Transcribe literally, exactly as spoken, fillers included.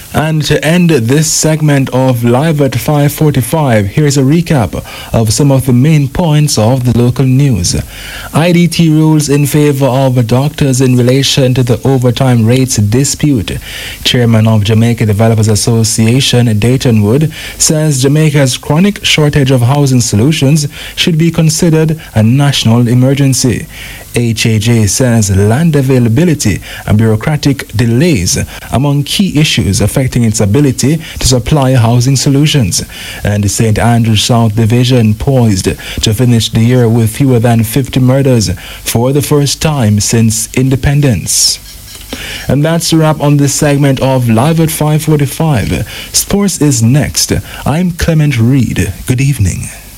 And to end this segment of Live at five forty-five, here's a recap of some of the main points of the local news. I D T rules in favor of doctors in relation to the overtime rates dispute. Chairman of Jamaica Developers Association, Dayton Wood, says Jamaica's chronic shortage of housing solutions should be considered a national emergency. H A J says land availability and bureaucratic delays among key issues affecting its ability to supply housing solutions. And the Saint Andrews South Division poised to finish the year with fewer than fifty murders for the first time since independence. And that's a wrap on this segment of Live at five forty-five. Sports is next. I'm Clement Reed. Good evening.